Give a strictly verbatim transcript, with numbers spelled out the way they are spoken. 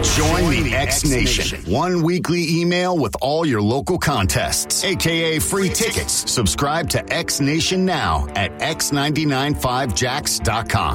Join the X Nation. One weekly email with all your local contests, a k a free tickets. Subscribe to X Nation now at x nine nine five jacks dot com.